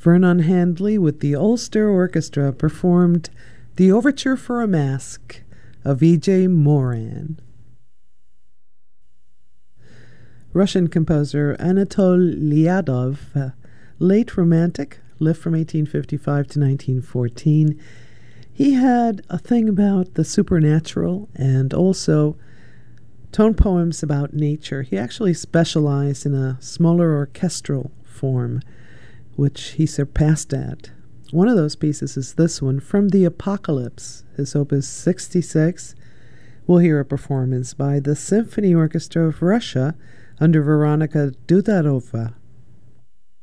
Vernon Handley with the Ulster Orchestra performed the Overture for a Mask of E.J. Moran. Russian composer Anatol Lyadov, late Romantic, lived from 1855 to 1914. He had a thing about the supernatural and also tone poems about nature. He actually specialized in a smaller orchestral form, which he surpassed at. One of those pieces is this one, From the Apocalypse, his opus 66. We'll hear a performance by the Symphony Orchestra of Russia under Veronika Dudarova.